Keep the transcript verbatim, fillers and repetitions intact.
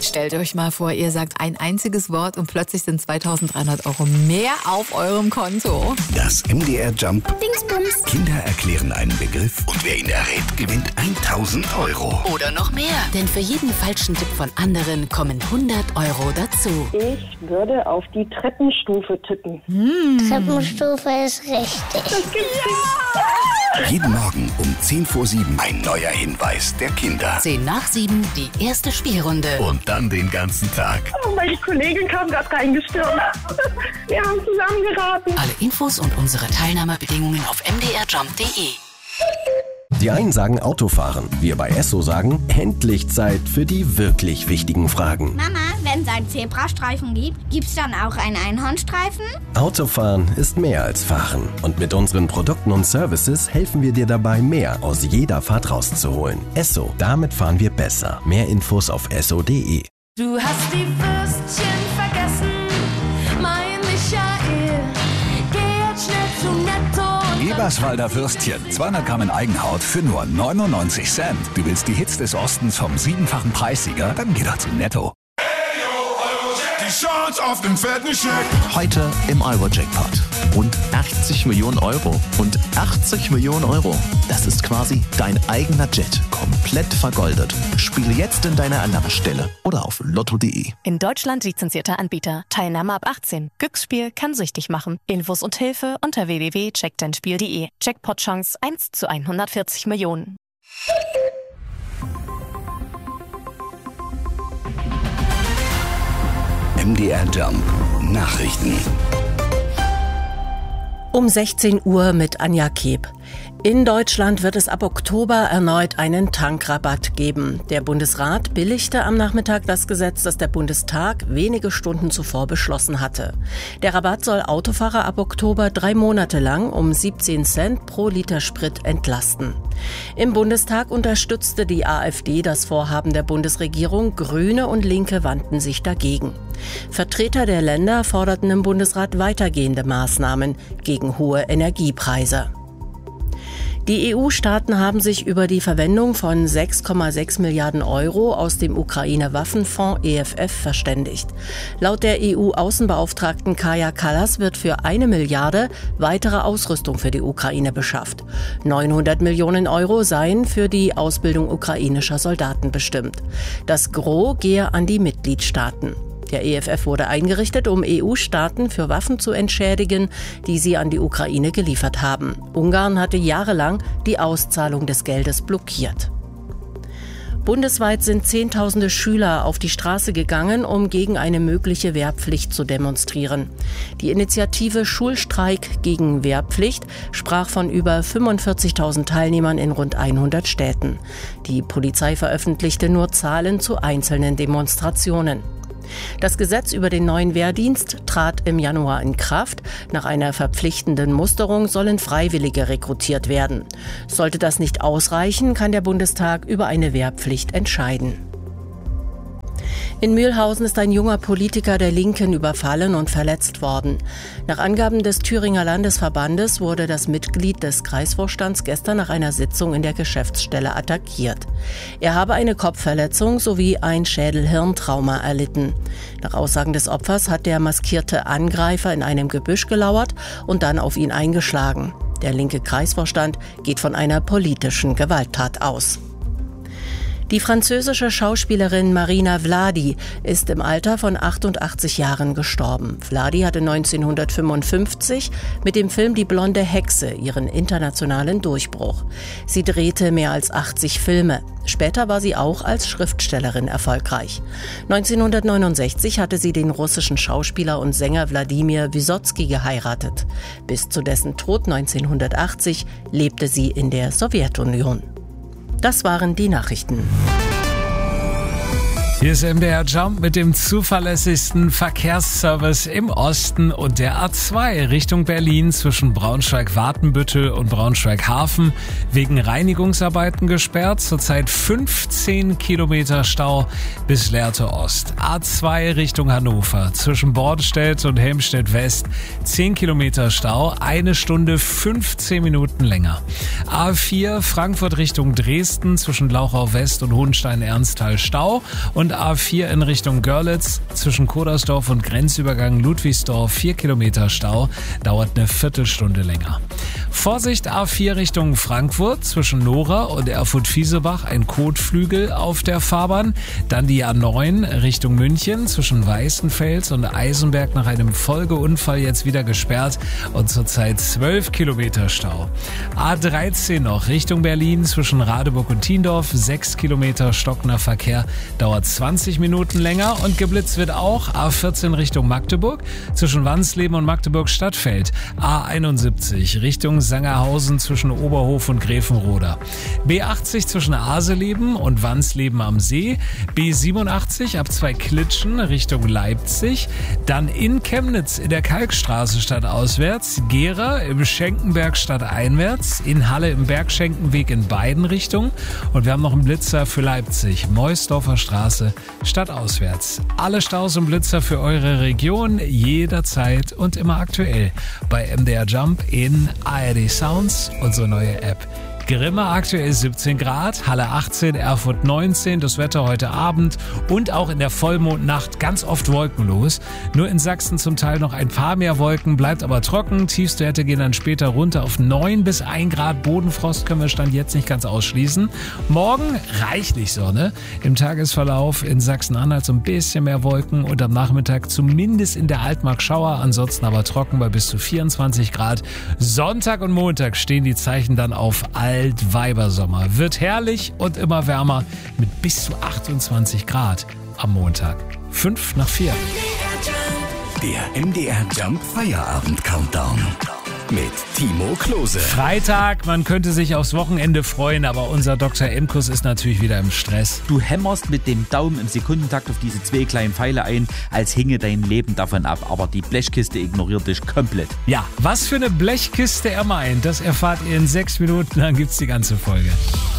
stellt euch mal vor, ihr sagt ein einziges Wort und plötzlich sind zweitausenddreihundert Euro mehr auf eurem Konto. Das M D R Jump Dingsbums. Kinder erklären einen Begriff und wer ihn errät, gewinnt tausend Euro. Oder noch mehr. Denn für jeden falschen Tipp von anderen kommen hundert Euro dazu. Ich würde auf die Treppenstufe tippen. Hm. Treppenstufe ist richtig. Das gibt's ja. Jeden Morgen um zehn vor sieben ein neuer Hinweis der Kinder. zehn nach sieben, die erste Spielrunde. Und dann den ganzen Tag. Oh, meine Kollegin kam gerade reingestürmt. Wir haben zusammen geraten. Alle Infos und unsere Teilnahmebedingungen auf m d r jump punkt d e. Die einen sagen Autofahren, wir bei Esso sagen, endlich Zeit für die wirklich wichtigen Fragen. Mama, wenn es einen Zebrastreifen gibt, gibt's dann auch einen Einhornstreifen? Autofahren ist mehr als Fahren. Und mit unseren Produkten und Services helfen wir dir dabei, mehr aus jeder Fahrt rauszuholen. Esso, damit fahren wir besser. Mehr Infos auf esso punkt d e. Du hast die Würstchen vergessen, mein Michael. Geh jetzt schnell zu Netto. Eberswalder Würstchen, zweihundert Gramm in Eigenhaut für nur neunundneunzig Cent. Du willst die Hits des Ostens vom siebenfachen Preissieger? Dann geh doch zu Netto. Die Chance auf den fetten Scheck. Heute im Euro-Jackpot. Rund achtzig Millionen Euro. Und achtzig Millionen Euro, das ist quasi dein eigener Jet. Komplett vergoldet. Spiele jetzt in deiner Annahmestelle oder auf lotto punkt d e. In Deutschland lizenzierter Anbieter. Teilnahme ab achtzehn. Glücksspiel kann süchtig machen. Infos und Hilfe unter w w w punkt check dein spiel punkt d e. Jackpot-Chance eins zu hundertvierzig Millionen. M D R Jump Nachrichten. Um sechzehn Uhr mit Anja Keb. In Deutschland wird es ab Oktober erneut einen Tankrabatt geben. Der Bundesrat billigte am Nachmittag das Gesetz, das der Bundestag wenige Stunden zuvor beschlossen hatte. Der Rabatt soll Autofahrer ab Oktober drei Monate lang um siebzehn Cent pro Liter Sprit entlasten. Im Bundestag unterstützte die AfD das Vorhaben der Bundesregierung. Grüne und Linke wandten sich dagegen. Vertreter der Länder forderten im Bundesrat weitergehende Maßnahmen gegen hohe Energiepreise. Die E U-Staaten haben sich über die Verwendung von sechs Komma sechs Milliarden Euro aus dem Ukraine-Waffenfonds E F F verständigt. Laut der E U-Außenbeauftragten Kaja Kallas wird für eine Milliarde weitere Ausrüstung für die Ukraine beschafft. neunhundert Millionen Euro seien für die Ausbildung ukrainischer Soldaten bestimmt. Das Gros gehe an die Mitgliedstaaten. Der E F F wurde eingerichtet, um E U-Staaten für Waffen zu entschädigen, die sie an die Ukraine geliefert haben. Ungarn hatte jahrelang die Auszahlung des Geldes blockiert. Bundesweit sind Zehntausende Schüler auf die Straße gegangen, um gegen eine mögliche Wehrpflicht zu demonstrieren. Die Initiative Schulstreik gegen Wehrpflicht sprach von über fünfundvierzigtausend Teilnehmern in rund hundert Städten. Die Polizei veröffentlichte nur Zahlen zu einzelnen Demonstrationen. Das Gesetz über den neuen Wehrdienst trat im Januar in Kraft. Nach einer verpflichtenden Musterung sollen Freiwillige rekrutiert werden. Sollte das nicht ausreichen, kann der Bundestag über eine Wehrpflicht entscheiden. In Mühlhausen ist ein junger Politiker der Linken überfallen und verletzt worden. Nach Angaben des Thüringer Landesverbandes wurde das Mitglied des Kreisvorstands gestern nach einer Sitzung in der Geschäftsstelle attackiert. Er habe eine Kopfverletzung sowie ein Schädel-Hirntrauma erlitten. Nach Aussagen des Opfers hat der maskierte Angreifer in einem Gebüsch gelauert und dann auf ihn eingeschlagen. Der linke Kreisvorstand geht von einer politischen Gewalttat aus. Die französische Schauspielerin Marina Vladi ist im Alter von achtundachtzig Jahren gestorben. Vladi hatte neunzehnhundertfünfundfünfzig mit dem Film Die blonde Hexe ihren internationalen Durchbruch. Sie drehte mehr als achtzig Filme. Später war sie auch als Schriftstellerin erfolgreich. neunzehnhundertneunundsechzig hatte sie den russischen Schauspieler und Sänger Wladimir Wysotsky geheiratet. Bis zu dessen Tod neunzehnhundertachtzig lebte sie in der Sowjetunion. Das waren die Nachrichten. Hier ist M D R Jump mit dem zuverlässigsten Verkehrsservice im Osten und der A zwei Richtung Berlin zwischen Braunschweig-Watenbüttel und Braunschweig-Hafen wegen Reinigungsarbeiten gesperrt. Zurzeit fünfzehn Kilometer Stau bis Lehrte Ost. A zwei Richtung Hannover zwischen Bordenstedt und Helmstedt West zehn Kilometer Stau, eine Stunde fünfzehn Minuten länger. A vier Frankfurt Richtung Dresden zwischen Glauchau West und Hohenstein-Ernsthal Stau und und A vier in Richtung Görlitz zwischen Kodersdorf und Grenzübergang Ludwigsdorf vier Kilometer Stau, dauert eine Viertelstunde länger. Vorsicht A vier Richtung Frankfurt zwischen Nora und Erfurt-Fiesebach ein Kotflügel auf der Fahrbahn. Dann die A neun Richtung München zwischen Weißenfels und Eisenberg nach einem Folgeunfall jetzt wieder gesperrt und zurzeit zwölf Kilometer Stau. A dreizehn noch Richtung Berlin zwischen Radeburg und Tiendorf, sechs Kilometer stockender Verkehr, dauert zwanzig Minuten länger und geblitzt wird auch A vierzehn Richtung Magdeburg zwischen Wansleben und Magdeburg-Stadtfeld, A einundsiebzig Richtung Sangerhausen zwischen Oberhof und Gräfenroda, B achtzig zwischen Aseleben und Wansleben am See, B siebenundachtzig ab zwei Klitschen Richtung Leipzig, dann in Chemnitz in der Kalkstraße stadtauswärts, Gera im Schenkenberg stadteinwärts, in Halle im Bergschenkenweg in beiden Richtungen und wir haben noch einen Blitzer für Leipzig, Meusdorfer Straße stadtauswärts. Alle Staus und Blitzer für eure Region jederzeit und immer aktuell bei M D R Jump in A R D Sounds, unsere neue App. Grimma aktuell siebzehn Grad, Halle achtzehn, Erfurt neunzehn, das Wetter heute Abend und auch in der Vollmondnacht ganz oft wolkenlos. Nur in Sachsen zum Teil noch ein paar mehr Wolken, bleibt aber trocken. Tiefstwerte gehen dann später runter auf neun bis ein Grad. Bodenfrost können wir Stand jetzt nicht ganz ausschließen. Morgen reichlich Sonne. Im Tagesverlauf in Sachsen-Anhalt so ein bisschen mehr Wolken und am Nachmittag zumindest in der Altmark Schauer, ansonsten aber trocken bei bis zu vierundzwanzig Grad. Sonntag und Montag stehen die Zeichen dann auf Altweibersommer. Wird herrlich und immer wärmer mit bis zu achtundzwanzig Grad am Montag. Fünf nach vier. Der M D R Jump Feierabend Countdown mit Timo Klose. Freitag, man könnte sich aufs Wochenende freuen, aber unser Doktor Emkus ist natürlich wieder im Stress. Du hämmerst mit dem Daumen im Sekundentakt auf diese zwei kleinen Pfeile ein, als hinge dein Leben davon ab. Aber die Blechkiste ignoriert dich komplett. Ja, was für eine Blechkiste er meint, das erfahrt ihr in sechs Minuten, dann gibt's die ganze Folge.